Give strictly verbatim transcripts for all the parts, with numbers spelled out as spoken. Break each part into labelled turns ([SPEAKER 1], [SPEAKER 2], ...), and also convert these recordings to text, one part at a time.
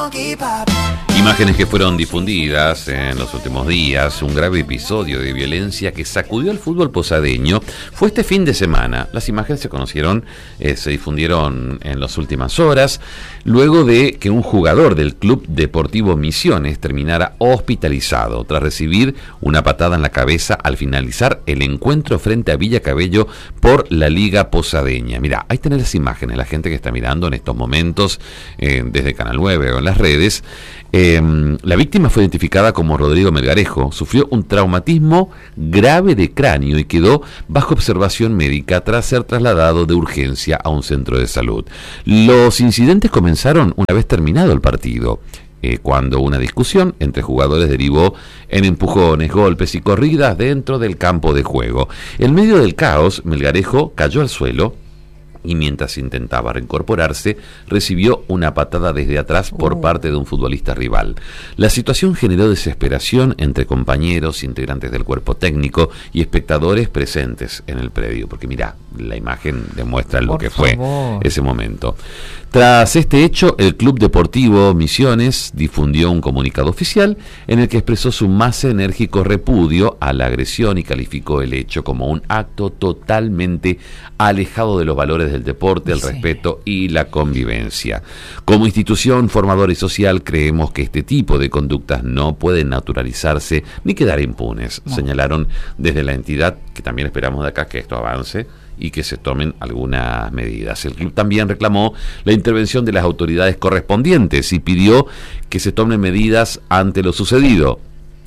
[SPEAKER 1] Imágenes que fueron difundidas en los últimos días, un grave episodio de violencia que sacudió al fútbol posadeño, fue este fin de semana. Las imágenes se conocieron, eh, se difundieron en las últimas horas, luego de que un jugador del Club Deportivo Misiones terminara hospitalizado tras recibir una patada en la cabeza al finalizar el encuentro frente a Villa Cabello por la Liga Posadeña. Mirá, ahí tenés las imágenes, la gente que está mirando en estos momentos eh, desde Canal nueve o en las redes. Eh, la víctima fue identificada como Rodrigo Melgarejo, sufrió un traumatismo grave de cráneo y quedó bajo observación médica tras ser trasladado de urgencia a un centro de salud. Los incidentes comenzaron una vez terminado el partido, eh, cuando una discusión entre jugadores derivó en empujones, golpes y corridas dentro del campo de juego. En medio del caos, Melgarejo cayó al suelo y mientras intentaba reincorporarse, recibió una patada desde atrás por uh. parte de un futbolista rival. La situación generó desesperación entre compañeros, integrantes del cuerpo técnico y espectadores presentes en el predio, porque mirá, la imagen demuestra lo por que favor. fue ese momento. Tras este hecho, el Club Deportivo Misiones difundió un comunicado oficial en el que expresó su más enérgico repudio a la agresión y calificó el hecho como un acto totalmente alejado de los valores del deporte, el sí. respeto y la convivencia. Como institución formadora y social, creemos que este tipo de conductas no pueden naturalizarse ni quedar impunes, no. señalaron desde la entidad, que también esperamos de acá que esto avance y que se tomen algunas medidas. El club también reclamó la intervención de las autoridades correspondientes y pidió que se tomen medidas ante lo sucedido.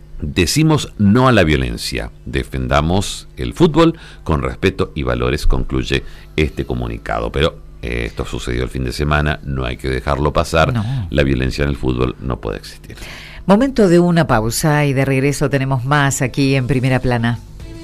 [SPEAKER 1] Decimos no a la violencia, defendamos el fútbol con respeto y valores, concluye este comunicado. Pero eh, esto sucedió el fin de semana, no hay que dejarlo pasar, no. La violencia en el fútbol no puede existir.
[SPEAKER 2] Momento de una pausa y de regreso tenemos más aquí en Primera Plana.